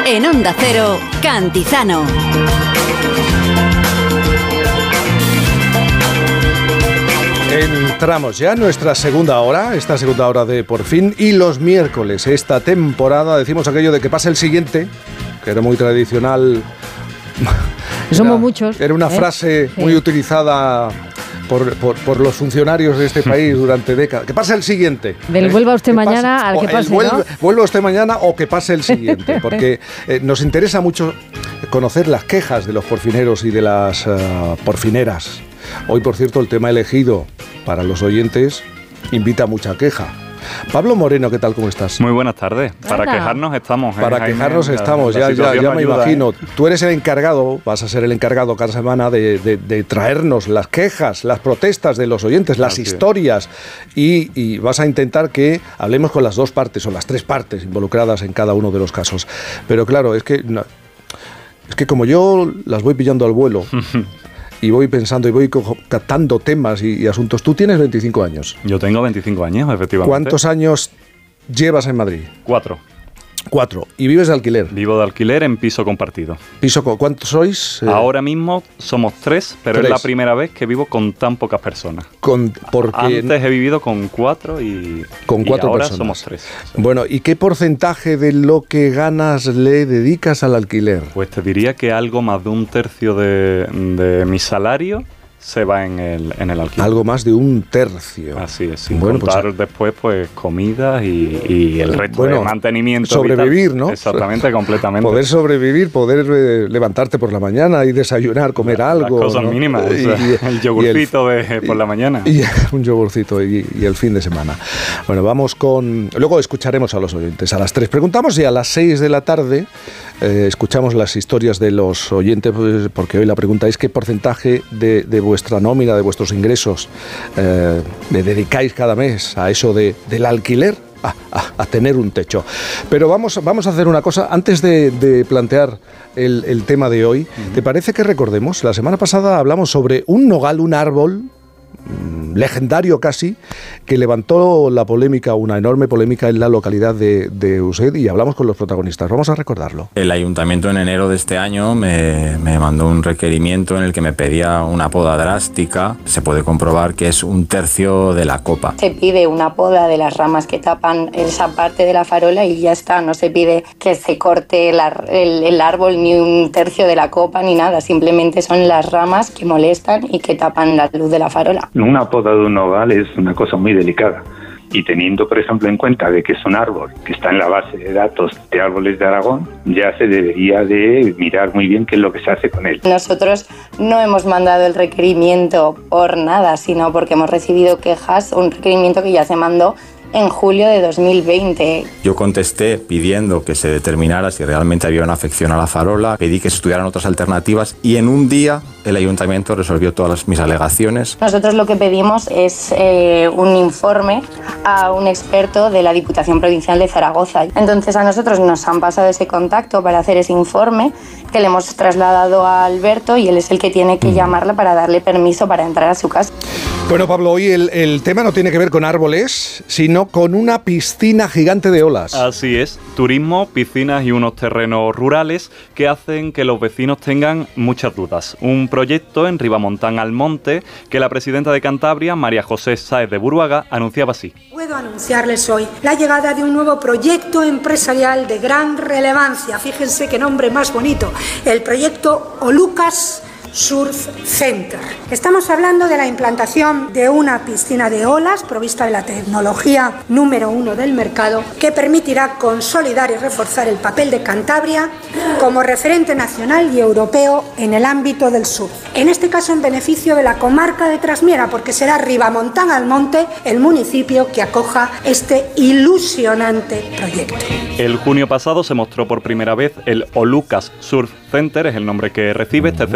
En Onda Cero, Cantizano. Entramos ya en nuestra segunda hora, esta segunda hora de Por Fin, y los miércoles, esta temporada, decimos aquello de que pase el siguiente, que era muy tradicional. Somos muchos. Era una frase muy utilizada por los funcionarios de este país durante décadas. Que pase el siguiente. Del vuelva usted mañana al que pase, ¿no? Vuelva usted mañana o que pase el siguiente. Porque nos interesa mucho conocer las quejas de los porfineros y de las porfineras. Hoy, por cierto, el tema elegido para los oyentes invita a mucha queja. Pablo Moreno, ¿qué tal? ¿Cómo estás? Muy buenas tardes. Para quejarnos estamos. Para quejarnos estamos, ya me imagino. Tú eres el encargado, vas a ser el encargado cada semana de traernos las quejas, las protestas de los oyentes, las historias, y vas a intentar que hablemos con las dos partes o las tres partes involucradas en cada uno de los casos. Pero claro, es que como yo las voy pillando al vuelo... Y voy pensando y voy captando temas y asuntos. Tú tienes 25 años. Yo tengo 25 años, efectivamente. ¿Cuántos años llevas en Madrid? 4. 4. ¿Y vives de alquiler? Vivo de alquiler en piso compartido. ¿Cuántos sois? Ahora mismo somos 3, pero es la primera vez que vivo con tan pocas personas. Porque antes he vivido con 4 y ahora personas. Somos 3. Bueno, ¿y qué porcentaje de lo que ganas le dedicas al alquiler? Pues te diría que algo más de un tercio de mi salario se va en el alquiler. Algo más de un tercio. Así es, sin contar después pues comidas y el resto de mantenimiento. Sobrevivir, ¿no? Exactamente, completamente. Poder sobrevivir, poder levantarte por la mañana y desayunar, comer algo. Las cosas mínimas, el yogurcito por la mañana. Y un yogurcito y el fin de semana. Bueno, vamos con... Luego escucharemos a los oyentes. A las 3 preguntamos y a las 6 de la tarde escuchamos las historias de los oyentes, porque hoy la pregunta es ¿qué porcentaje de vuestra nómina, de vuestros ingresos, le dedicáis cada mes a eso del alquiler, a tener un techo? Pero vamos a hacer una cosa, antes de plantear el tema de hoy. ¿Te parece que recordemos? La semana pasada hablamos sobre un nogal, un árbol legendario casi, que levantó la polémica, una enorme polémica en la localidad de Used, y hablamos con los protagonistas. Vamos a recordarlo. El ayuntamiento en enero de este año me mandó un requerimiento en el que me pedía una poda drástica. Se puede comprobar que es un tercio de la copa. Se pide una poda de las ramas que tapan esa parte de la farola y ya está. No se pide que se corte el árbol ni un tercio de la copa ni nada. Simplemente son las ramas que molestan y que tapan la luz de la farola. Una poda de un nogal es una cosa muy delicada, y teniendo por ejemplo en cuenta de que es un árbol que está en la base de datos de árboles de Aragón, ya se debería de mirar muy bien qué es lo que se hace con él. Nosotros no hemos mandado el requerimiento por nada, sino porque hemos recibido quejas, un requerimiento que ya se mandó en julio de 2020. Yo contesté pidiendo que se determinara si realmente había una afección a la farola, pedí que se estudiaran otras alternativas y en un día el ayuntamiento resolvió todas mis alegaciones. Nosotros lo que pedimos es un informe a un experto de la Diputación Provincial de Zaragoza. Entonces a nosotros nos han pasado ese contacto para hacer ese informe, que le hemos trasladado a Alberto y él es el que tiene que llamarla para darle permiso para entrar a su casa. Bueno, Pablo, hoy el tema no tiene que ver con árboles, sino con una piscina gigante de olas. Así es, turismo, piscinas y unos terrenos rurales que hacen que los vecinos tengan muchas dudas. Un proyecto en Ribamontán al Monte que la presidenta de Cantabria, María José Sáez de Buruaga, anunciaba así. Puedo anunciarles hoy la llegada de un nuevo proyecto empresarial de gran relevancia. Fíjense qué nombre más bonito, el proyecto Olucas Surf Center. Estamos hablando de la implantación de una piscina de olas provista de la tecnología número 1 del mercado, que permitirá consolidar y reforzar el papel de Cantabria como referente nacional y europeo en el ámbito del surf. En este caso en beneficio de la comarca de Trasmiera, porque será Ribamontán al Monte el municipio que acoja este ilusionante proyecto. El junio pasado se mostró por primera vez el Olucas Surf Center, es el nombre que recibe este centro deportivo,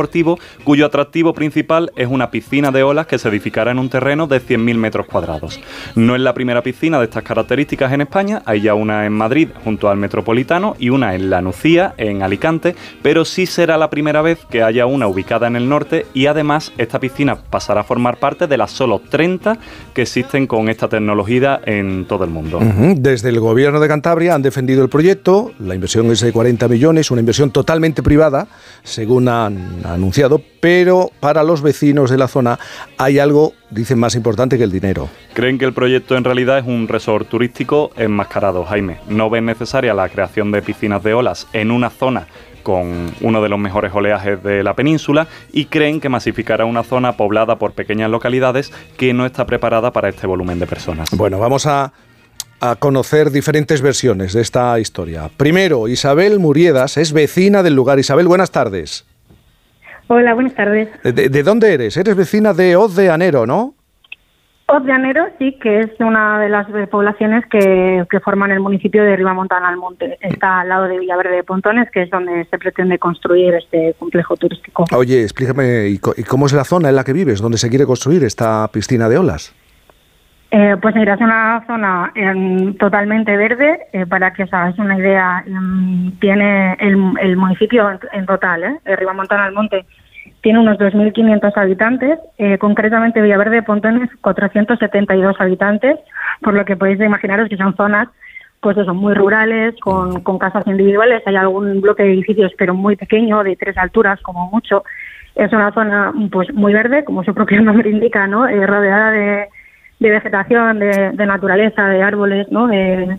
deportivo, cuyo atractivo principal es una piscina de olas que se edificará en un terreno de 100.000 metros cuadrados. No es la primera piscina de estas características en España, hay ya una en Madrid junto al Metropolitano y una en La Nucía, en Alicante, pero sí será la primera vez que haya una ubicada en el norte y además esta piscina pasará a formar parte de las solo 30 que existen con esta tecnología en todo el mundo. Desde el Gobierno de Cantabria han defendido el proyecto, la inversión es de 40 millones, una inversión totalmente privada, según han anunciado, pero para los vecinos de la zona hay algo, dicen, más importante que el dinero. Creen que el proyecto en realidad es un resort turístico enmascarado, Jaime. No ven necesaria la creación de piscinas de olas en una zona con uno de los mejores oleajes de la península y creen que masificará una zona poblada por pequeñas localidades que no está preparada para este volumen de personas. Bueno, vamos a conocer diferentes versiones de esta historia. Primero, Isabel Muriedas es vecina del lugar. Isabel, buenas tardes. Hola, buenas tardes. ¿De dónde eres? Eres vecina de Hoz de Anero, ¿no? Hoz de Anero, sí, que es una de las poblaciones que forman el municipio de Ribamontana al Monte. Está al lado de Villaverde de Pontones, que es donde se pretende construir este complejo turístico. Oye, explícame, ¿y cómo es la zona en la que vives, donde se quiere construir esta piscina de olas? Pues mira, es una zona totalmente verde. Para que os hagáis una idea, tiene el municipio en total, Ribamontana al Monte, tiene unos 2.500 habitantes, concretamente Villaverde de Pontones 472 habitantes, por lo que podéis imaginaros que son zonas pues eso, muy rurales, con casas individuales. Hay algún bloque de edificios, pero muy pequeño, de 3 alturas como mucho. Es una zona pues muy verde, como su propio nombre indica, ¿no? Rodeada de vegetación, de naturaleza, de árboles, ¿no?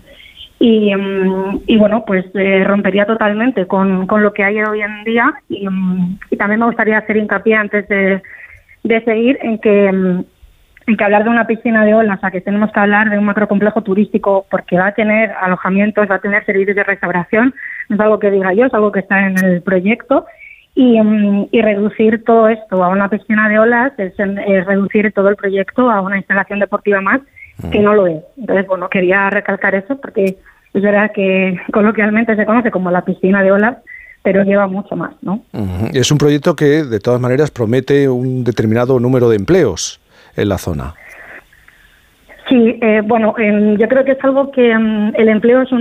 Y bueno, pues rompería totalmente con lo que hay hoy en día y también me gustaría hacer hincapié antes de seguir en que hablar de una piscina de olas, que tenemos que hablar de un macrocomplejo turístico porque va a tener alojamientos, va a tener servicios de restauración, no es algo que diga yo, es algo que está en el proyecto. Y reducir todo esto a una piscina de olas es reducir todo el proyecto a una instalación deportiva más, que no lo es. Entonces, bueno, quería recalcar eso porque es verdad que coloquialmente se conoce como la piscina de olas, pero lleva mucho más, ¿no? Es un proyecto que, de todas maneras, promete un determinado número de empleos en la zona. Sí, bueno, yo creo que es algo que el empleo es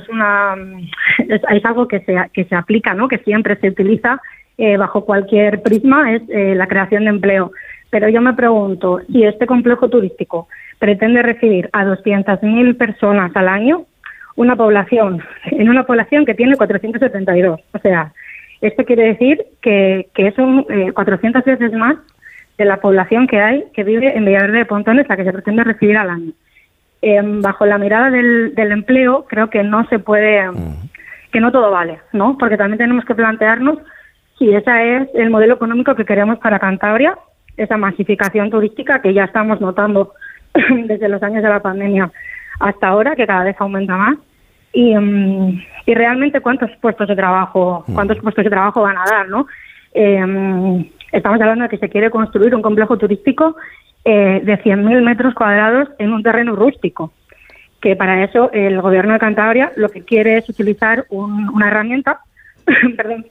algo que se aplica, ¿no? Que siempre se utiliza bajo cualquier prisma, es la creación de empleo. Pero yo me pregunto, si este complejo turístico pretende recibir a 200.000 personas al año, en una población que tiene 472, o sea, esto quiere decir que son 400 veces más de la población que vive en Villaverde de Pontones, la que se pretende recibir al año. Bajo la mirada del empleo, creo que no se puede, que no todo vale, ¿no? Porque también tenemos que plantearnos si ese es el modelo económico que queremos para Cantabria, esa masificación turística que ya estamos notando desde los años de la pandemia hasta ahora, que cada vez aumenta más. Y realmente cuántos puestos de trabajo van a dar, ¿no? Estamos hablando de que se quiere construir un complejo turístico de 100.000 metros cuadrados en un terreno rústico, que para eso el Gobierno de Cantabria lo que quiere es utilizar una herramienta perdón,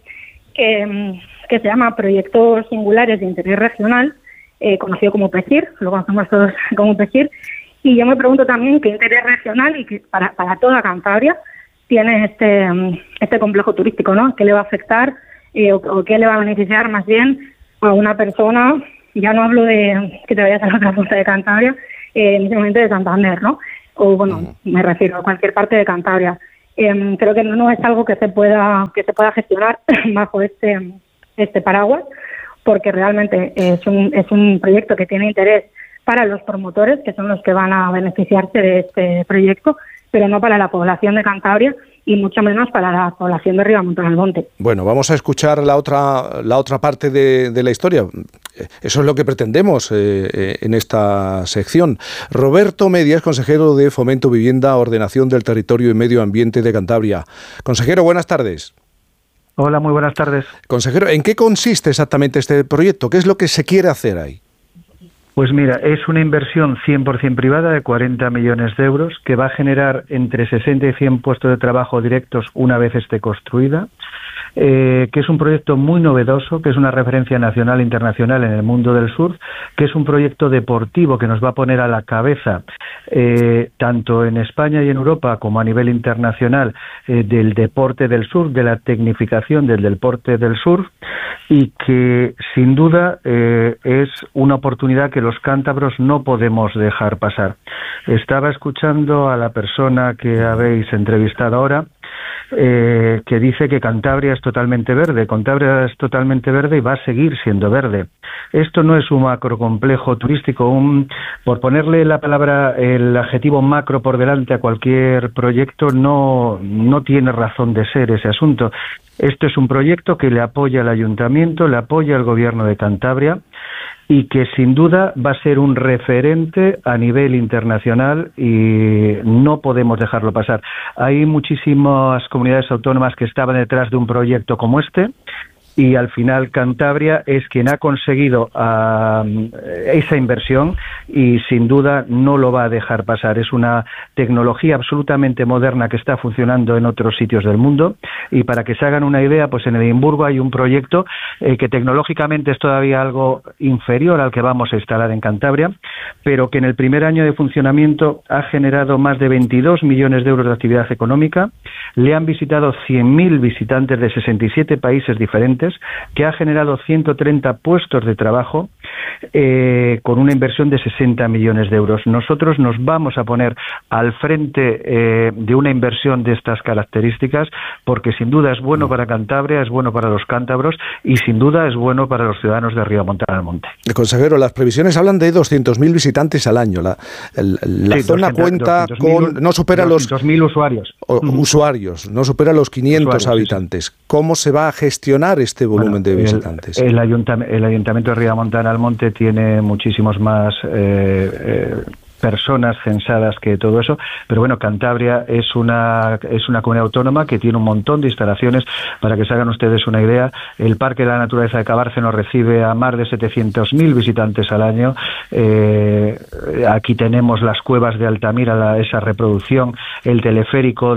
que se llama Proyectos Singulares de Interés Regional, conocido como PESIR, lo conocemos todos como PESIR, y yo me pregunto también qué interés regional y que para toda Cantabria tiene este complejo turístico, ¿no? ¿Qué le va a afectar o qué le va a beneficiar más bien a una persona? Ya no hablo de que te vayas a la otra punta de Cantabria, en ese momento de Santander, ¿no? O bueno, me refiero a cualquier parte de Cantabria. Creo que no es algo que se pueda gestionar bajo este paraguas, porque realmente es un proyecto que tiene interés para los promotores, que son los que van a beneficiarse de este proyecto, pero no para la población de Cantabria y mucho menos para la población de Ribamontana al Monte. Bueno, vamos a escuchar la otra parte de la historia. Eso es lo que pretendemos en esta sección. Roberto Media es consejero de Fomento, Vivienda, Ordenación del Territorio y Medio Ambiente de Cantabria. Consejero, buenas tardes. Hola, muy buenas tardes. Consejero, ¿en qué consiste exactamente este proyecto? ¿Qué es lo que se quiere hacer ahí? Pues mira, es una inversión 100% privada de 40 millones de euros que va a generar entre 60 y 100 puestos de trabajo directos una vez esté construida. que es un proyecto muy novedoso, que es una referencia nacional e internacional en el mundo del surf, que es un proyecto deportivo que nos va a poner a la cabeza, tanto en España y en Europa como a nivel internacional, del deporte del surf, de la tecnificación del deporte del surf, y que sin duda es una oportunidad que los cántabros no podemos dejar pasar. Estaba escuchando a la persona que habéis entrevistado ahora, que dice que Cantabria es totalmente verde. Cantabria es totalmente verde y va a seguir siendo verde. Esto no es un macrocomplejo turístico. Por ponerle la palabra, el adjetivo macro por delante a cualquier proyecto, no tiene razón de ser ese asunto. Esto es un proyecto que le apoya el Ayuntamiento, le apoya el Gobierno de Cantabria, y que sin duda va a ser un referente a nivel internacional y no podemos dejarlo pasar. Hay muchísimas comunidades autónomas que estaban detrás de un proyecto como este, y al final Cantabria es quien ha conseguido esa inversión y sin duda no lo va a dejar pasar. Es una tecnología absolutamente moderna que está funcionando en otros sitios del mundo, y para que se hagan una idea, pues en Edimburgo hay un proyecto que tecnológicamente es todavía algo inferior al que vamos a instalar en Cantabria, pero que en el primer año de funcionamiento ha generado más de 22 millones de euros de actividad económica. Le han visitado 100.000 visitantes de 67 países diferentes, que ha generado 130 puestos de trabajo, con una inversión de 60 millones de euros. Nosotros nos vamos a poner al frente de una inversión de estas características, porque sin duda es bueno para Cantabria, es bueno para los cántabros y sin duda es bueno para los ciudadanos de Ribamontana al Monte. Consejero, las previsiones hablan de 200.000 visitantes al año. La zona cuenta con... no supera los 200.000 usuarios. Usuarios, no supera los 500 usuarios, habitantes. Sí. ¿Cómo se va a gestionar este volumen de visitantes? El Ayuntamiento de Ribamontana al Monte tiene muchísimos más personas censadas que todo eso, pero bueno, Cantabria es una comunidad autónoma que tiene un montón de instalaciones. Para que se hagan ustedes una idea, el Parque de la Naturaleza de Cabárceno recibe a más de 700.000 visitantes al año. Aquí tenemos las cuevas de Altamira, esa reproducción, el teleférico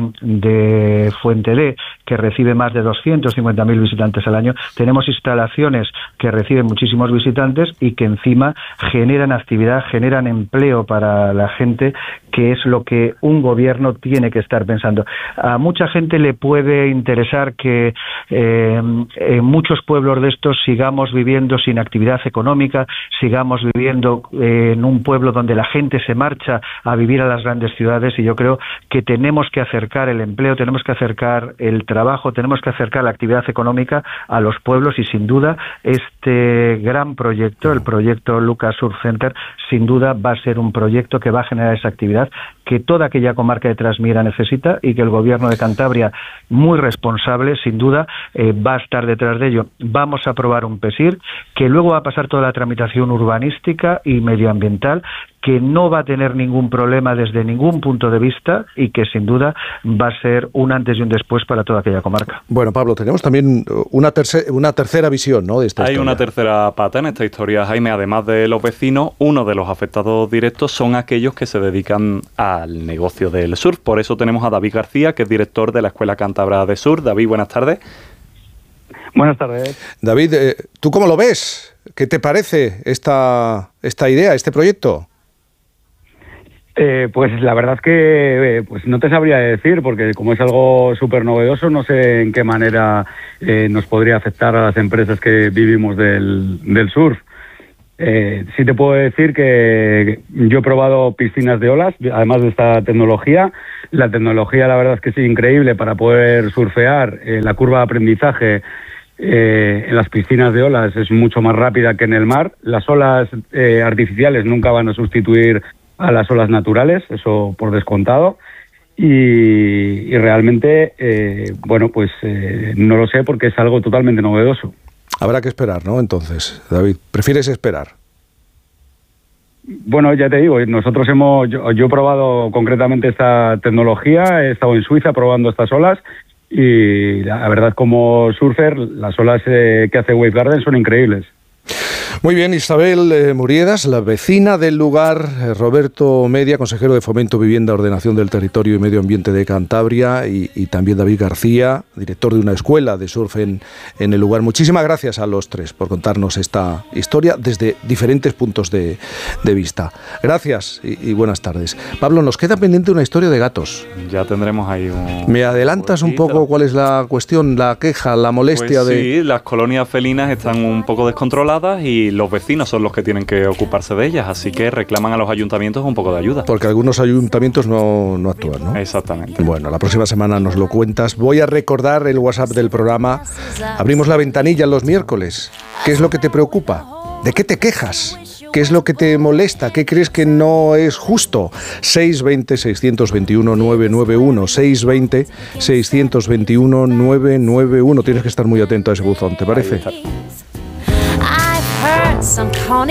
de Fuente D, que recibe más de 250.000 visitantes al año. Tenemos instalaciones que reciben muchísimos visitantes y que encima generan actividad, generan empleo para la gente, que es lo que un gobierno tiene que estar pensando. A mucha gente le puede interesar que en muchos pueblos de estos sigamos viviendo sin actividad económica, sigamos viviendo en un pueblo donde la gente se marcha a vivir a las grandes ciudades, y yo creo que tenemos que acercar el empleo, tenemos que acercar el trabajo, tenemos que acercar la actividad económica a los pueblos, y sin duda este gran proyecto, el proyecto Lucas Surf Center, sin duda va a ser un proyecto que va a generar esa actividad que toda aquella comarca de Trasmiera necesita, y que el Gobierno de Cantabria, muy responsable, sin duda, va a estar detrás de ello. Vamos a aprobar un PESIR que luego va a pasar toda la tramitación urbanística y medioambiental, que no va a tener ningún problema desde ningún punto de vista, y que sin duda va a ser un antes y un después para toda aquella comarca. Bueno, Pablo, tenemos también una tercera visión, ¿no?, de esta historia. Hay una tercera pata en esta historia, Jaime. Además de los vecinos, uno de los afectados directos son aquellos que se dedican al negocio del surf. Por eso tenemos a David García, que es director de la Escuela Cántabra de Surf. David, buenas tardes. Buenas tardes. David, ¿tú cómo lo ves? ¿Qué te parece esta idea, este proyecto? Pues la verdad es que pues no te sabría decir, porque como es algo súper novedoso, no sé en qué manera nos podría afectar a las empresas que vivimos del surf. Sí te puedo decir que yo he probado piscinas de olas, además de esta tecnología. La tecnología, la verdad es que es increíble para poder surfear. La curva de aprendizaje en las piscinas de olas es mucho más rápida que en el mar. Las olas artificiales nunca van a sustituir a las olas naturales, eso por descontado. Y realmente, bueno, pues no lo sé, porque es algo totalmente novedoso. Habrá que esperar, ¿no? Entonces, David, ¿prefieres esperar? Bueno, ya te digo, nosotros yo he probado concretamente esta tecnología, he estado en Suiza probando estas olas, y la verdad, como surfer, las olas que hace Wave Garden son increíbles. Muy bien, Isabel Muriedas, la vecina del lugar, Roberto Media, consejero de Fomento, Vivienda, Ordenación del Territorio y Medio Ambiente de Cantabria, y también David García, director de una escuela de surf en el lugar. Muchísimas gracias a los tres por contarnos esta historia desde diferentes puntos de vista. Gracias y buenas tardes. Pablo, nos queda pendiente una historia de gatos. Ya tendremos ahí un... ¿Me adelantas un poco cuál es la cuestión, la queja, la molestia pues sí, las colonias felinas están un poco descontroladas y los vecinos son los que tienen que ocuparse de ellas, así que reclaman a los ayuntamientos un poco de ayuda. Porque algunos ayuntamientos no actúan, ¿no? Exactamente. Bueno, la próxima semana nos lo cuentas. Voy a recordar el WhatsApp del programa. Abrimos la ventanilla los miércoles. ¿Qué es lo que te preocupa? ¿De qué te quejas? ¿Qué es lo que te molesta? ¿Qué crees que no es justo? 620-621-991. 620-621-991. Tienes que estar muy atento a ese buzón, ¿te parece?